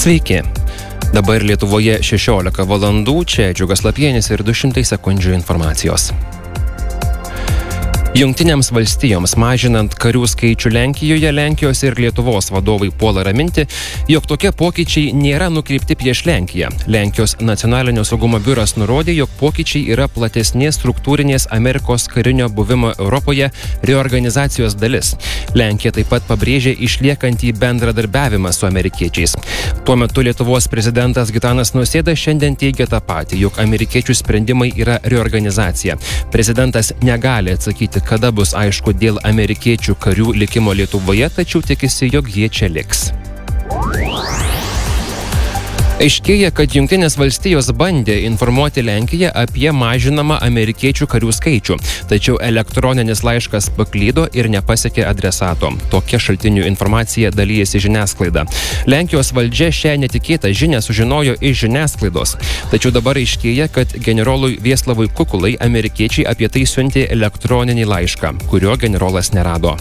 Sveiki. Dabar Lietuvoje 16 valandų, čia Džiugas Lapienis ir 200 sekundžių informacijos. Jungtinėms valstijoms mažinant karių skaičių Lenkijoje, Lenkijos ir Lietuvos vadovai puola raminti, jog tokie pokyčiai nėra nukreipti prieš Lenkiją. Lenkijos nacionalinio saugumo biuras nurodė, jog pokyčiai yra platesnės struktūrinės Amerikos karinio buvimo Europoje reorganizacijos dalis. Lenkija taip pat pabrėžė išliekantį bendradarbiavimą su amerikiečiais. Tuo metu Lietuvos prezidentas Gitanas Nausėda šiandien teigia tą patį, jog amerikiečių sprendimai yra reorganizacija. Prezidentas negali atsakyti, kada bus aišku dėl amerikiečių karių likimo Lietuvoje, tačiau tikisi, jog jie čia liks. Aiškėja, kad Jungtinės valstijos bandė informuoti Lenkiją apie mažinamą amerikiečių karių skaičių, tačiau elektroninis laiškas paklydo ir nepasiekė adresato. Tokia šaltinių informacija dalyjasi žiniasklaida. Lenkijos valdžia šią netikėtą žinią sužinojo iš žiniasklaidos. Tačiau dabar aiškėja, kad generolui Vieslavui Kukulai amerikiečiai apie tai siuntė elektroninį laišką, kurio generolas nerado.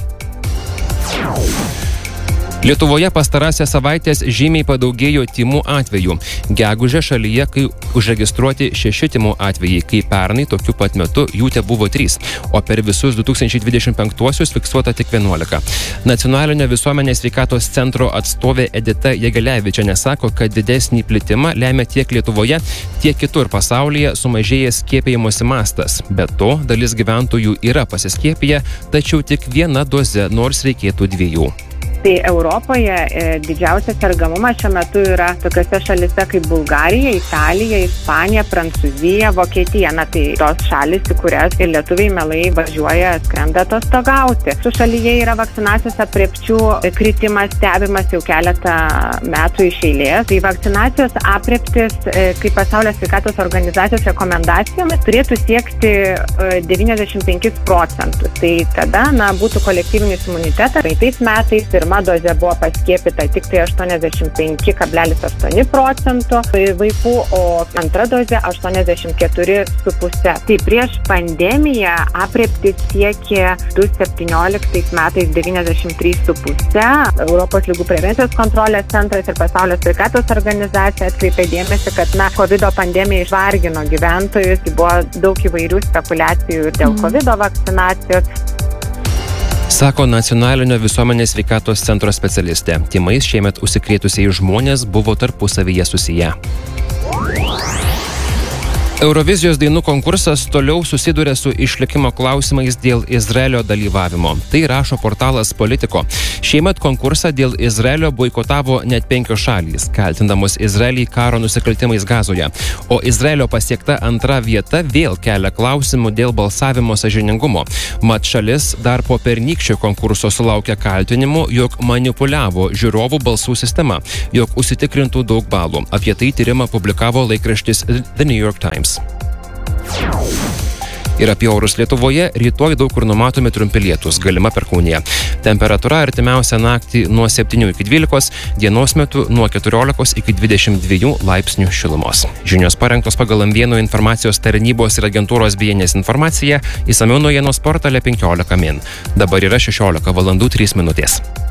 Lietuvoje pastarąsias savaitės žymiai padaugėjo tymų atvejų. Gegužę šalyje užregistruoti 6 tymų atvejai, kai pernai tokiu pat metu jų tebuvo 3, o per visus 2025-uosius fiksuota tik 11. Nacionalinio visuomenės sveikatos centro atstovė Edita Jegelevičienė sako, kad didesnį plitimą lemia tiek Lietuvoje, tiek kitur pasaulyje sumažėjęs skiepijimosi mastas. Be to, dalis gyventojų yra pasiskiepiję, tačiau tik viena doze, nors reikėtų 2. Tai Europoje didžiausias sergamumas šiuo metu yra tokiose šalise kaip Bulgarija, Italija, Ispanija, Prancūzija, Vokietija. Tai tos šalis, į kurias ir lietuviai mielai važiuoja, skrenda atostogauti. Su šalyje yra vakcinacijos aprėpčių kritimas stebimas jau keletą metų iš eilės. Tai vakcinacijos aprėptis, kaip Pasaulio sveikatos organizacijos rekomendacijomis, turėtų siekti 95%. Tai tada būtų kolektyvinis imunitetas. Praeitais metais pirma dozė buvo paskiepyta tik tai 85,8% vaikų, o antra dozė 84,5%. Tai prieš pandemiją aprėptis siekė 2017 metais 93,5%. Europos ligų prevencijos kontrolės centras ir Pasaulio sveikatos organizacija atkreipė dėmesį, kad COVID pandemija išvargino gyventojus, buvo daug įvairių spekulacijų ir dėl COVID vakcinacijos. Sako Nacionalinio visuomenės sveikatos centro specialistė. Tymais šiemet užsikrėtusiai žmonės buvo tarpusavyje susiję. Eurovizijos dainų konkursas toliau susiduria su išlikimo klausimais dėl Izraelio dalyvavimo. Tai rašo portalas Politico. Šiemet konkursą dėl Izraelio boikotavo net 5 šalys, kaltindamos Izraelį karo nusikaltimais Gazoje. O Izraelio pasiekta antra vieta vėl kelia klausimų dėl balsavimo sąžiningumo. Mat šalis dar po pernykščio konkurso sulaukė kaltinimų, jog manipuliavo žiūrovų balsų sistema, jog užsitikrintų daug balų. Apie tai tyrimą publikavo laikraštis The New York Times. Ir apie orus Lietuvoje rytoj daug kur numatomi trumpi lietūs, galima perkūnija. Temperatūra artimiausią naktį nuo 7 iki 12, dienos metu nuo 14 iki 22 laipsnių šilumos. Žinios parengtos pagal M1 informacijos tarnybos ir agentūros BNS informaciją, išsamiau naujienos portale 15 min. Dabar yra 16 valandų 3 minutės.